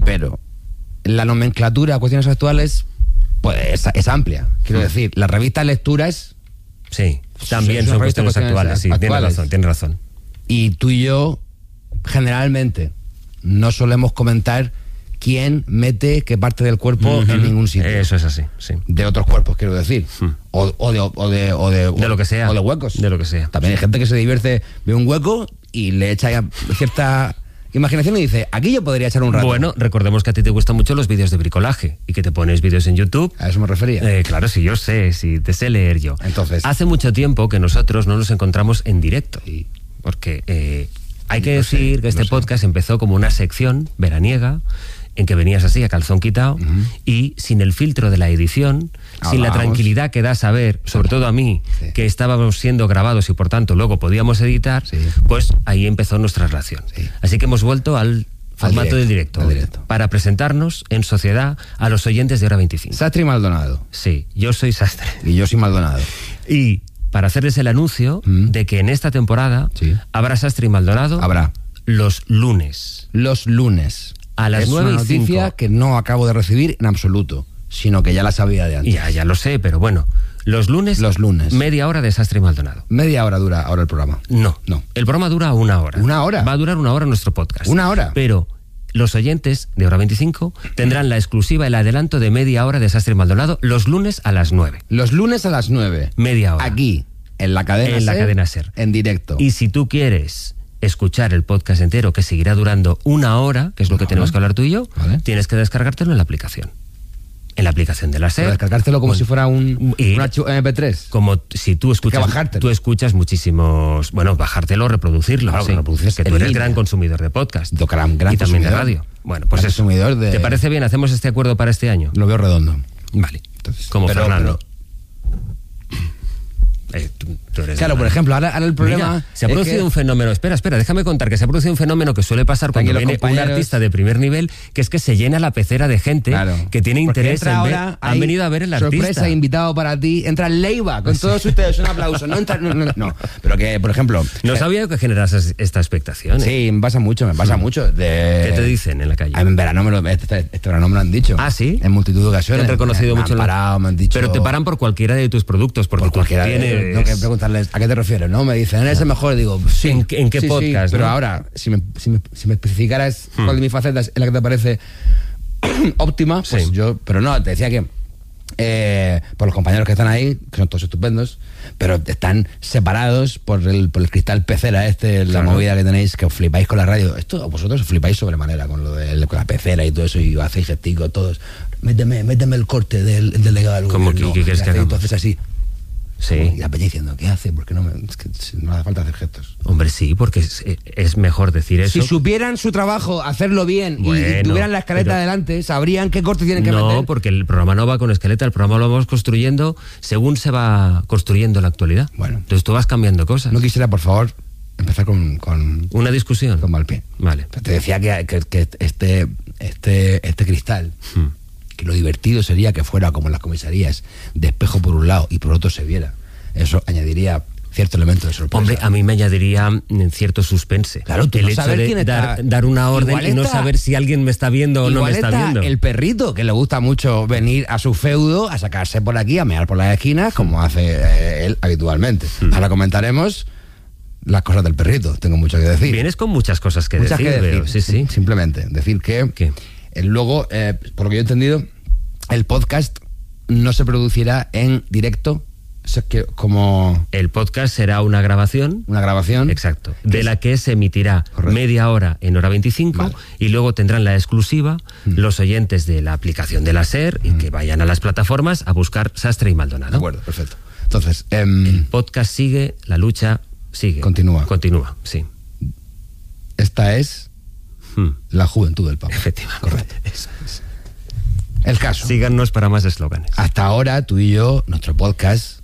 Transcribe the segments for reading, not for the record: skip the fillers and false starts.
pero la nomenclatura a cuestiones actuales pues es amplia. Quiero decir, la revista Lecturas... Sí, también son cuestiones actuales, sí, tienes razón. Y tú y yo, generalmente, no solemos comentar quién mete qué parte del cuerpo en ningún sitio. Eso es así, sí. De otros cuerpos, quiero decir. O de lo que sea. O de huecos. De lo que sea. También hay gente que se divierte, ve un hueco y le echa cierta imaginación y dice, aquí yo podría echar un rato. Bueno, recordemos que a ti te gustan mucho los vídeos de bricolaje y que te pones vídeos en YouTube. A eso me refería. Claro, sí, yo sé, sí, te sé leer yo. Entonces, hace mucho tiempo que nosotros no nos encontramos en directo. Sí. Porque hay que decir que este podcast empezó como una sección veraniega en que venías así a calzón quitado y sin el filtro de la edición, sin la tranquilidad que da saber, sobre todo a mí, que estábamos siendo grabados y por tanto luego podíamos editar, pues ahí empezó nuestra relación. Así que hemos vuelto al formato del directo para presentarnos en sociedad a los oyentes de Hora 25. Sastre y Maldonado. Sí, yo soy Sastre. Y yo soy Maldonado. Y para hacerles el anuncio de que en esta temporada habrá Sastre y Maldonado. Habrá. Los lunes. Los lunes. A las 9:05. Es una noticia que no acabo de recibir en absoluto, sino que ya la sabía de antes. Ya lo sé, pero bueno. Los lunes. Media hora de Sastre y Maldonado. ¿Media hora dura ahora el programa? No. El programa dura 1 hora. ¿1 hora? Va a durar 1 hora nuestro podcast. 1 hora. Pero los oyentes de Hora 25 tendrán la exclusiva, el adelanto de media hora de Sastre y Maldonado los lunes a las 9. Los lunes a las 9. Media hora. Aquí, en la cadena SER. En directo. Y si tú quieres escuchar el podcast entero, que seguirá durando 1 hora, que es lo que tenemos que hablar tú y yo, tienes que descargártelo en la aplicación. En la aplicación de la SER. Descargártelo como si fuera un MP3. Como si tú escuchas muchísimos... Bueno, bajártelo, reproducirlo. Claro, que tú eres gran consumidor de podcast. Gran y también consumidor. de radio. Bueno, pues eso. ¿Te parece bien? ¿Hacemos este acuerdo para este año? Lo veo redondo. Vale. Entonces, como Fernando. Tú eres claro, por ejemplo, ahora el problema... Mira, se ha producido un fenómeno... Espera, déjame contar que se ha producido un fenómeno que suele pasar cuando viene un artista de primer nivel, que es que se llena la pecera de gente que tiene interés en ver... Han venido a ver el artista. Sorpresa, invitado para ti. Entra Leiva, con todos ustedes, un aplauso. No, pero que, por ejemplo... No sabía que generas esta expectación. Sí, me pasa mucho. ¿Qué te dicen en la calle? En verano este verano me lo han dicho. ¿Ah, sí? En multitud de ocasiones. Te han reconocido mucho. Me han dicho... Pero te paran por cualquiera de tus productos, porque cualquiera tengo que preguntarles ¿a qué te refieres? ¿No? Me dicen, ¿eres el mejor? Digo, sí. ¿En qué podcast? Sí, pero ahora, si me especificaras cuál de mis facetas es la que te parece óptima, pues yo... Pero no, te decía que por los compañeros que están ahí, que son todos estupendos, pero están separados por el cristal pecera la movida que tenéis, que os flipáis con la radio. Esto vosotros os flipáis sobremanera con lo de con la pecera y todo eso, y hacéis gestico, todos. Méteme el corte del delegado del gobierno. ¿Cómo que quieres que hagamos? Entonces así... Sí. Y la peña diciendo, ¿qué hace? Porque es que no hace falta hacer gestos. Hombre, sí, porque es mejor decir eso. Si supieran su trabajo, hacerlo bien, y tuvieran la escaleta adelante, sabrían qué corte tienen que meter. No, porque el programa no va con escaleta, el programa lo vamos construyendo según se va construyendo la actualidad. Bueno. Entonces tú vas cambiando cosas. No quisiera, por favor, empezar con una discusión. Con mal pie. Vale. Te decía que este cristal... que lo divertido sería que fuera como en las comisarías, de espejo por un lado y por otro se viera. Eso añadiría cierto elemento de sorpresa. Hombre, a mí me añadiría cierto suspense. Claro, tú el no hecho saber de quién está, dar una orden y no saber si alguien me está viendo o no me está viendo. El perrito, que le gusta mucho venir a su feudo, a sacarse por aquí, a mear por las esquinas, como hace él habitualmente. Ahora comentaremos las cosas del perrito, tengo mucho que decir. Vienes con muchas cosas que decir. Veo. Sí. Simplemente decir que... ¿Qué? Luego, por lo que yo he entendido, el podcast no se producirá en directo, o sea, que como... El podcast será una grabación. Una grabación. Exacto. De la que se emitirá media hora en Hora 25 y luego tendrán la exclusiva los oyentes de la aplicación de la SER y que vayan a las plataformas a buscar Sastre y Maldonado. De acuerdo, perfecto. Entonces... el podcast sigue, la lucha sigue. Continúa, sí. Esta es... la juventud del Papa. Efectivamente. Correcto. Eso. El caso. Síganos para más eslóganes. Hasta ahora, tú y yo, nuestro podcast,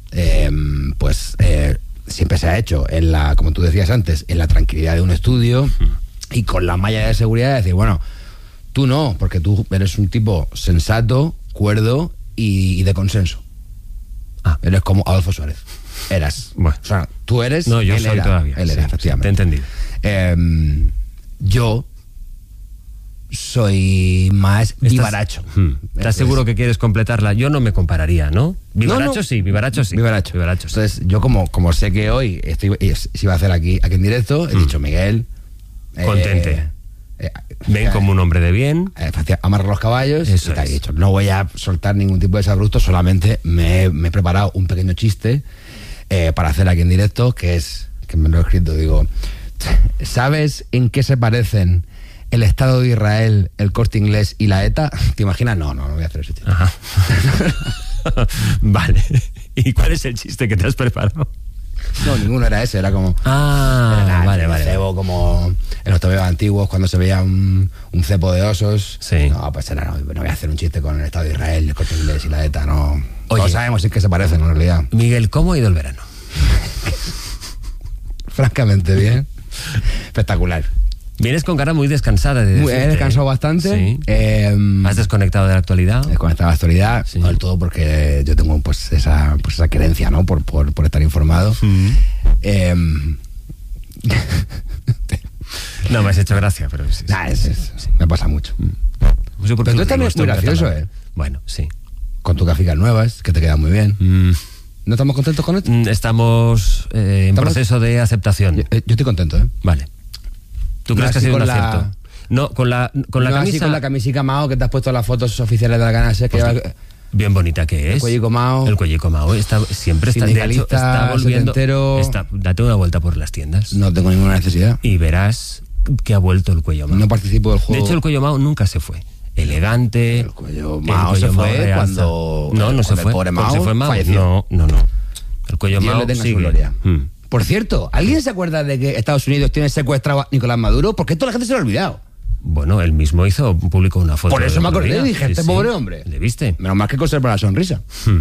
siempre se ha hecho, como tú decías antes, en la tranquilidad de un estudio y con la malla de seguridad de decir, bueno, tú no, porque tú eres un tipo sensato, cuerdo y de consenso. Eres como Adolfo Suárez. Eras. Bueno. O sea, tú eres... No, yo soy todavía. Él era, efectivamente. Te he entendido. Yo soy más vivaracho. ¿Estás seguro que quieres completarla? Yo no me compararía, ¿no? Vivaracho sí, vivaracho sí. Vivaracho. Entonces, yo como sé que hoy se iba a hacer aquí en directo, he dicho, Miguel... Contente. Ven como un hombre de bien. Amarra los caballos. Eso y te he dicho, no voy a soltar ningún tipo de desabrupto, solamente me he preparado un pequeño chiste para hacer aquí en directo, que me lo he escrito, digo, ¿sabes en qué se parecen el Estado de Israel, el Corte Inglés y la ETA? ¿Te imaginas? No voy a hacer ese chiste. Ajá. Vale. ¿Y cuál es el chiste que te has preparado? No, ninguno era ese, era como... vale. Cebo, como en los tobeos antiguos, cuando se veía un cepo de osos. Sí. No, pues no voy a hacer un chiste con el Estado de Israel, el Corte Inglés y la ETA, no. Oye, no sabemos en qué se parecen, en realidad. Miguel, ¿cómo ha ido el verano? Francamente bien. Espectacular. Vienes con cara muy descansada. He descansado bastante. Sí. ¿Has desconectado de la actualidad? He desconectado de la actualidad, sí. No del todo, porque yo tengo esa creencia, ¿no? Por estar informado. No, me has hecho gracia, pero sí. Me pasa mucho. Pero tú estás muy gracioso, Bueno, sí. Con tus gráficas nuevas, que te quedan muy bien. ¿No estamos contentos con esto? Estamos en proceso de aceptación. Yo estoy contento, Vale. ¿Tú crees que ha sido un acierto? No, con la camisa... Así con la camisica Mao, que te has puesto las fotos oficiales de la Canasa, que bien bonita que es. El cuellico Mao. El cuellico Mao siempre está, de hecho, está volviendo. Date una vuelta por las tiendas. No tengo ninguna necesidad. Y verás que ha vuelto el cuello Mao. No participo del juego. De hecho, el cuello Mao nunca se fue. Elegante. El cuello Mao se fue cuando... No se fue. El pobre Mao se fue Mao. No. El cuello Dios Mao le tenga sigue. Su gloria. Por cierto, ¿alguien se acuerda de que Estados Unidos tiene secuestrado a Nicolás Maduro? Porque esto la gente se lo ha olvidado. Bueno, él mismo publicó una foto. Por eso me acordé y dije, este pobre hombre. ¿Le viste? Menos mal que conserva la sonrisa.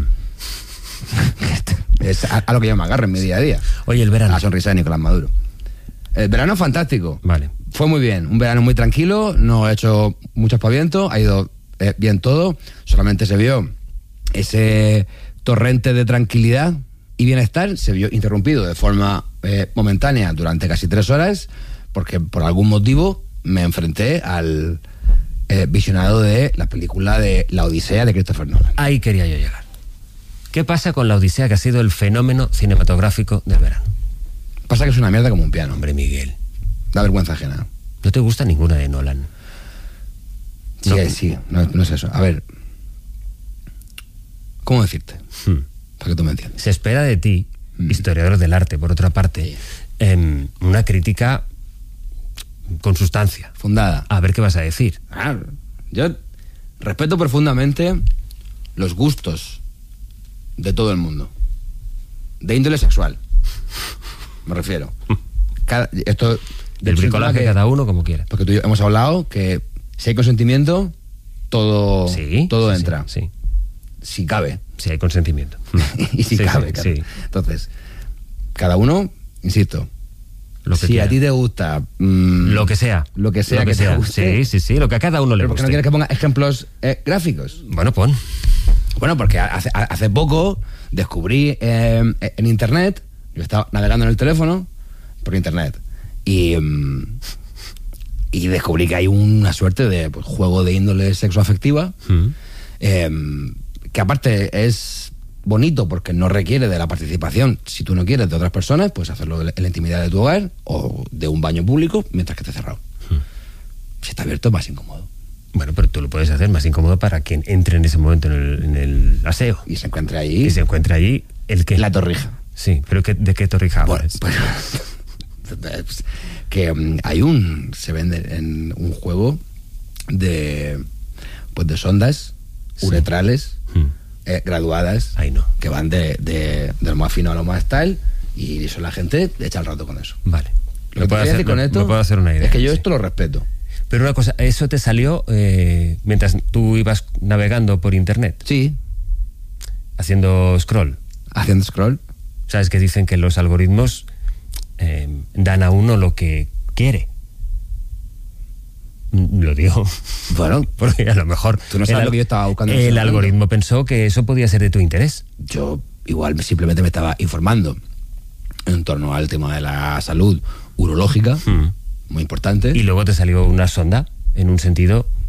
Es a lo que yo me agarro en mi día a día. Oye, el verano. La sonrisa de Nicolás Maduro. El verano fantástico. Vale. Fue muy bien. Un verano muy tranquilo, no he hecho mucho aspaviento, ha ido bien todo. Solamente se vio ese torrente de tranquilidad y bienestar, se vio interrumpido de forma momentánea durante casi 3 horas, porque por algún motivo me enfrenté al visionado de la película de La Odisea de Christopher Nolan. Ahí quería yo llegar. ¿Qué pasa con La Odisea, que ha sido el fenómeno cinematográfico del verano? Pasa que es una mierda como un piano. Hombre, Miguel. Da vergüenza ajena. ¿No te gusta ninguna de Nolan? Sí, no es eso. A ver, ¿cómo decirte? Para que tú me entiendas. Se espera de ti, historiador del arte, por otra parte, una crítica con sustancia. Fundada. A ver qué vas a decir. Yo respeto profundamente los gustos de todo el mundo. De índole sexual. Me refiero. Esto del bricolaje cada uno como quiera. Porque tú y yo hemos hablado que si hay consentimiento, todo entra. Sí. Si cabe. Si hay consentimiento. Y si cabe. Claro. Sí. Entonces, cada uno, insisto, lo que si quiera. A ti te gusta... lo que sea. Que te guste. Sí, lo que a cada uno le guste. ¿Por qué no quieres que ponga ejemplos gráficos? Bueno, pon. Bueno, porque hace poco descubrí en internet, yo estaba navegando en el teléfono por internet y descubrí que hay una suerte de juego de índole sexoafectiva que aparte es bonito porque no requiere de la participación, si tú no quieres, de otras personas, puedes hacerlo en la intimidad de tu hogar o de un baño público mientras que esté cerrado. Si está abierto es más incómodo. Bueno, pero tú lo puedes hacer más incómodo para quien entre en ese momento en el aseo. Y se encuentre allí. Y se encuentra allí el que... La torrija. Sí, pero ¿de qué torrija hablas? Pues que se vende en un juego de sondas uretrales graduadas. Ahí no. Que van de lo más fino a lo más tal, y eso la gente echa el rato con eso. Vale. Lo que puedo decir con esto me puedo hacer una idea. Es que yo esto lo respeto. Pero una cosa, ¿eso te salió mientras tú ibas navegando por internet? Sí. Haciendo scroll. Haciendo scroll. ¿Sabes que dicen que los algoritmos dan a uno lo que quiere? Lo digo. Bueno, porque a lo mejor... Tú no sabes lo que yo estaba buscando. El algoritmo pensó que eso podía ser de tu interés. Yo igual simplemente me estaba informando en torno al tema de la salud urológica, muy importante. Y luego te salió una sonda. en un sentido